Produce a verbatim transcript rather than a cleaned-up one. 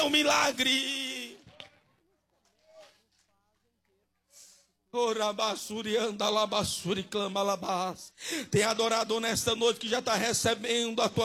um milagre. Orabassuri, anda labassuri, clama labás. Tem adorador nesta noite que já está recebendo a tua